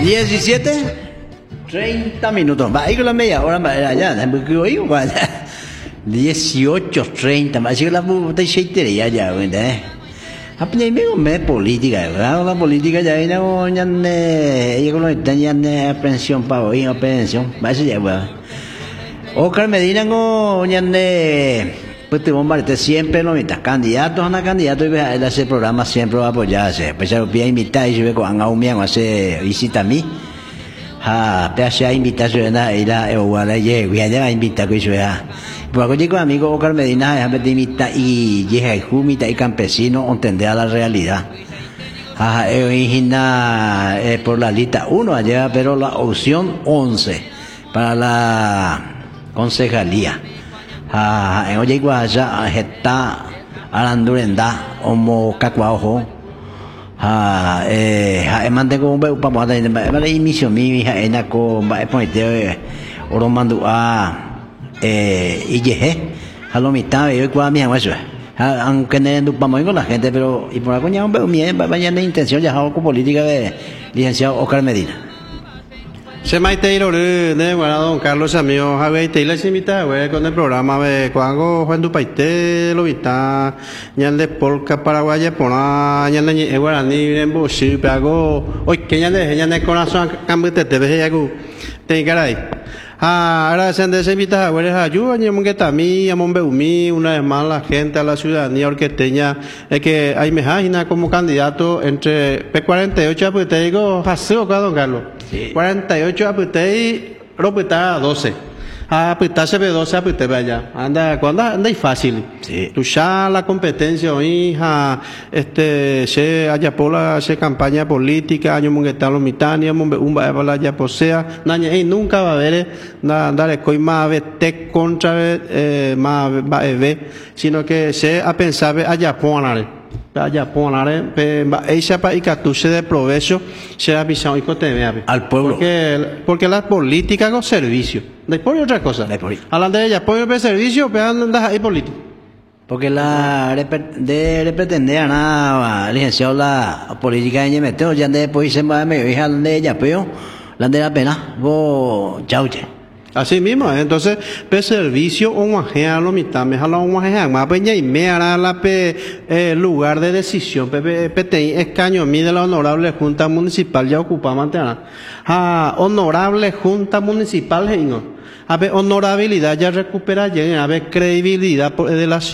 17:30 minutos. Va ahí con la media hora más allá. 18:30. Más que la puta cheitería ya, ¿verdad? Apne me política, ¿verdad? La política ya viene con ya con ya pensión para hoy, pensión. Va a ser ya, ¿verdad? Oscar Medina con ya pues te bombardea siempre los candidatos a una candidato y él hace programa siempre va a apoyarse. Pues ya voy a invitar y yo vengo a un hace visita a mí. Pero invitar a ir a Eguala y voy a invitar que yo vea. Pues con amigo Oscar Medina déjame te invitar y llega y jumita y campesino entender la realidad. Por la lista 1 allá, pero la opción 11 para la concejalía. En oye guaya está arandurenda como cacuajo. Mantengo un beu para la emisión mi hija en la con ponete oro mando y llegué a lo mitad y cuál mi eso aunque no vamos con la gente pero y por acá un beu bien vaya de intención ya hago con política de licenciado Oscar Medina. Se maiteiro de don Carlos amigo Javier Taylor se invita con el programa de cuando Juan Dupaite lo vista ñan de polka paraguaya pona ñan de guaraní en boshi pago hoy que ñan de corazón cambete te ve yagu te caray ahora se invita a ayuda ñan que también amon beumi una vez más la gente a la ciudadanía orqueteña es que hay mejajina como candidato entre P48 pues te digo paseo acá don Carlos. Sí. 48 apetei ropeta 12. Apetar CB12 apete vaya. Anda y fácil. Sí. Luchar la competencia hoy se haya pola se campaña política año mungetalo mitania un va ya posea naña nunca va a haber dar coi más vete contra más va sino que se a pensar allá ponare allá ponare ella para y catuche de provecho se ha pisado y cote al pueblo porque la política con servicio después otra cosa hablando de ella apoyo de servicio pero andas ahí político porque la de pretender a nada licenciado la política de meteo ya después se va a me hija de ella pero la de la pena vos chauche. Así mismo, entonces, servicio o guajea lo mitad, me jala un guajea, más peña y me hará la lugar de decisión, escaño mí de la honorable Junta Municipal ya ocupa mantener. Honorable Junta Municipal, honorabilidad ya recupera, a ver credibilidad de la